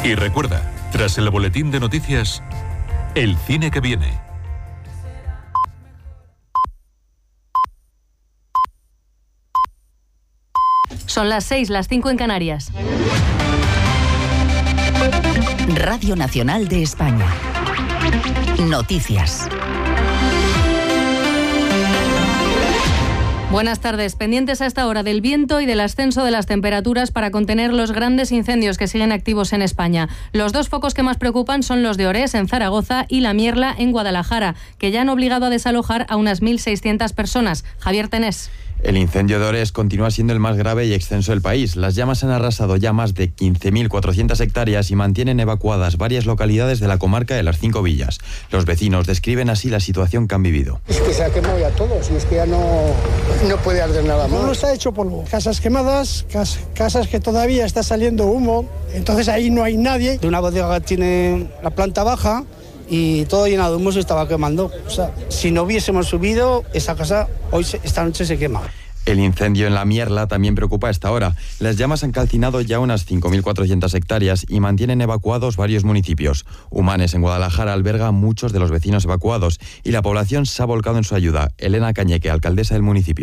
Y recuerda, tras el boletín de noticias, el cine que viene. Son las 6, las 5 en Canarias. Radio Nacional de España. Noticias. Buenas tardes. Pendientes a esta hora del viento y del ascenso de las temperaturas para contener los grandes incendios que siguen activos en España. Los dos focos que más preocupan son los de Orés, en Zaragoza, y La Mierla, en Guadalajara, que ya han obligado a desalojar a unas 1.600 personas. Javier Tenés. El incendio de Orés continúa siendo el más grave y extenso del país. Las llamas han arrasado ya más de 15.400 hectáreas y mantienen evacuadas varias localidades de la comarca de las 5 villas. Los vecinos describen así la situación que han vivido. Es que se ha quemado ya todo, si es que ya no puede arder nada más. No está hecho polvo. Casas quemadas, casas que todavía está saliendo humo, entonces ahí no hay nadie. De una bodega tiene la planta baja y todo llenado de humo se estaba quemando. O sea, si no hubiésemos subido, esa casa esta noche se quema. El incendio en La Mierla también preocupa a esta hora. Las llamas han calcinado ya unas 5.400 hectáreas y mantienen evacuados varios municipios. Humanes, en Guadalajara, alberga a muchos de los vecinos evacuados y la población se ha volcado en su ayuda. Elena Cañeque, alcaldesa del municipio.